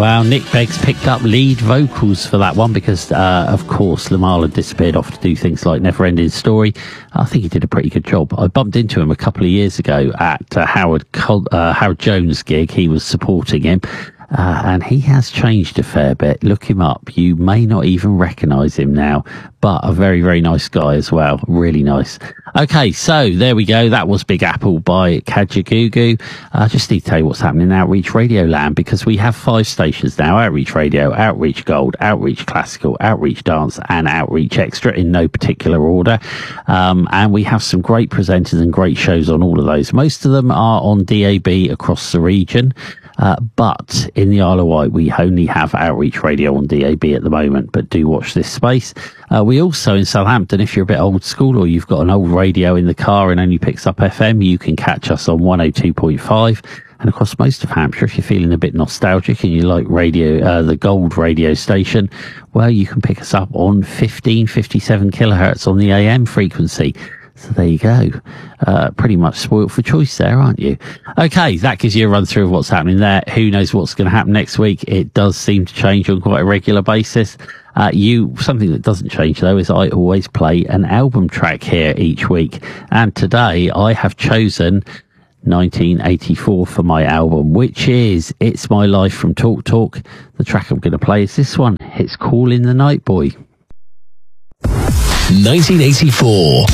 Well, Nick Beggs picked up lead vocals for that one because, of course, Lamar had disappeared off to do things like Neverending Story. I think he did a pretty good job. I bumped into him a couple of years ago at Howard Jones' gig. He was supporting him. And he has changed a fair bit. Look him up. You may not even recognise him now, but a very, very nice guy as well. Really nice. Okay, so there we go. That was Big Apple by Kajagoogoo. I just need to tell you what's happening in Outreach Radio Land, because we have 5 stations now: Outreach Radio, Outreach Gold, Outreach Classical, Outreach Dance, and Outreach Extra in no particular order. And we have some great presenters and great shows on all of those. Most of them are on DAB across the region. But in the Isle of Wight, we only have Outreach Radio on DAB at the moment, but do watch this space. We also, in Southampton, if you're a bit old school or you've got an old radio in the car and only picks up FM, you can catch us on 102.5. And across most of Hampshire, if you're feeling a bit nostalgic and you like radio, the Gold radio station, well, you can pick us up on 1557 kilohertz on the AM frequency. So there you go. Pretty much spoilt for choice there, aren't you? Okay, that gives you a run through of what's happening there. Who knows what's going to happen next week? It does seem to change on quite a regular basis. Something that doesn't change though is I always play an album track here each week. And today I have chosen 1984 for my album, which is It's My Life from Talk Talk. The track I'm going to play is this one. It's Call in the Night Boy. 1984.